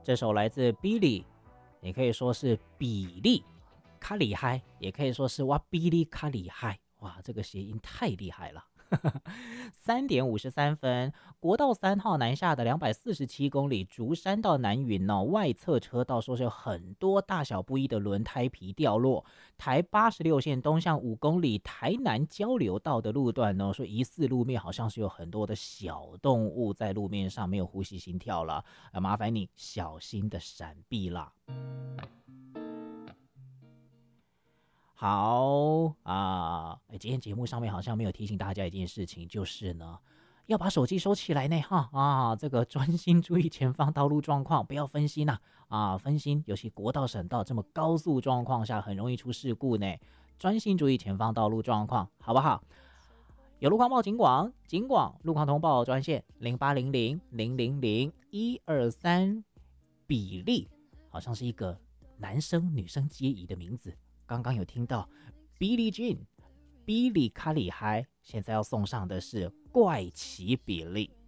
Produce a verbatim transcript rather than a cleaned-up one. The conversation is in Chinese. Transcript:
这首来自 Billy， 也可以说是比利卡里嗨，也可以说是哇比利卡里嗨，哇，这个谐音太厉害了。三点五十三分，国道三号南下的两百四十七公里，竹山到南云哦，外侧车道说是有很多大小不一的轮胎皮掉落。台八十六线东向五公里，台南交流道的路段呢，说疑似路面好像是有很多的小动物在路面上没有呼吸心跳了，啊，麻烦你小心的闪避啦。好啊，哎，今天节目上面好像没有提醒大家一件事情，就是呢，要把手机收起来呢，哈啊，这个专心注意前方道路状况，不要分心呐，啊，分心，尤其国道、省道这么高速状况下，很容易出事故呢。专心注意前方道路状况，好不好？有路况报警广，警广路况通报专线零八零零零零零一二三，比利好像是一个男生女生皆宜的名字。刚刚有听到 Billie Jean、Billy 卡里嗨，现在要送上的是怪奇比利。